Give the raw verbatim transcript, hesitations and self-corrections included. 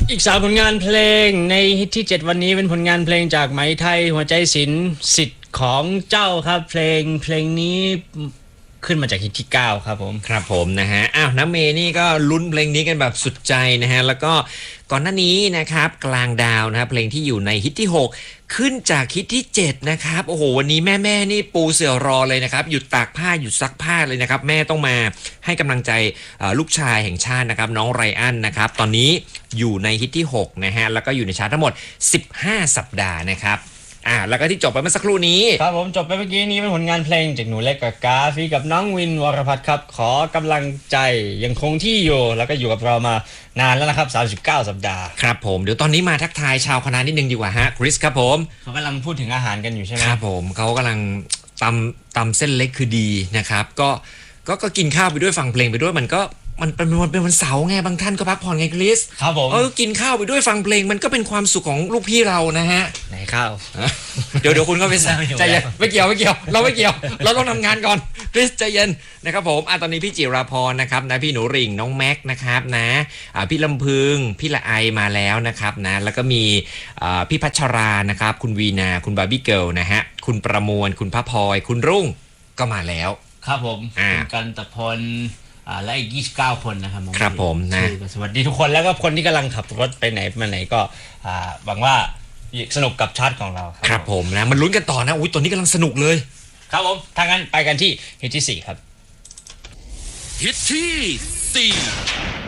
อีกสามผลงานเพลงในฮิตที่เจ็ดวันนี้เป็นผลงานเพลงจากไหมไทยหัวใจศิลป์สิทธิ์ของเจ้าครับเพลงเพลงนี้ขึ้นมาจากฮิตที่เก้าครับผมครับผมนะฮะอ้าวน้ำเมย์นี่ก็ลุ้นเพลงนี้กันแบบสุดใจนะฮะแล้วก็ก่อนหน้านี้นะครับกลางดาวนะครับเพลงที่อยู่ในฮิตที่หกขึ้นจากฮิตที่เจ็ดนะครับโอ้โหวันนี้แม่แม่นี่ปูเสื่อรอเลยนะครับหยุดตากผ้าหยุดซักผ้าเลยนะครับแม่ต้องมาให้กำลังใจลูกชายแห่งชาตินะครับน้องไรอันนะครับตอนนี้อยู่ในฮิตที่หกนะฮะแล้วก็อยู่ในชาร์ตทั้งหมดสิบห้าสัปดาห์นะครับอ่าแล้วก็ที่จบไปเมื่อสักครู่นี้ครับผมจบไปเมื่อกี้นี้เป็นผลงานเพลงจากหนูเล็กกับกาฟีกับน้องวินวรพัฒน์ครับขอกำลังใจยังคงที่อยู่แล้วก็อยู่กับเรามานานแล้วนะครับสามสิบเก้าสัปดาห์ครับผมเดี๋ยวตอนนี้มาทักทายชาวคณะนิดนึงดีกว่าฮะคริสครับผมเขากำลังพูดถึงอาหารกันอยู่ใช่ไหมครับผมเขากำลังตำตำเส้นเล็กคือดีนะครับก็ก็ก็กินข้าวไปด้วยฟังเพลงไปด้วยมันก็มันเป็นวันเป็นวันเสาร์ไงบางท่านก็พักผ่อนไงคริสครับผมเออกินข้าวไปด้วยฟังเพลงมันก็เป็นความสุขของลูกพี่เรานะฮะไหนข้าวเดี๋ยวเดี๋ยวคุณก็ไปใจเย็นไม่เกี่ยวไม่เกี่ยวเราไม่เกี่ยวเราต้องทำงานก่อนคริสใจเย็นนะครับผมอ่ะตอนนี้พี่จิราพรนะครับนะพี่หนูริ่งน้องแม็กนะครับนะอ่าพี่ลำพึงพี่ละไอมาแล้วนะครับนะแล้วก็มีอ่าพี่พัชรานะครับคุณวีนาคุณบาร์บี้เกิลนะฮะคุณประมวลคุณพระพลอยคุณรุ่งก็มาแล้วครับผมคุณกันตะพลอ่าและอีกยี่สิบเก้าคนนะครับครับผมนะสวัสดีทุกคนแล้วก็คนที่กำลังขับรถไปไหนมาไหนก็อ่าหวังว่าสนุกกับชาร์ตของเราครับผมนะมันลุ้นกันต่อนะอุ้ยตอนนี้กำลังสนุกเลยครับผมทางนั้นไปกันที่ฮิตที่สี่ครับฮิตที่สี่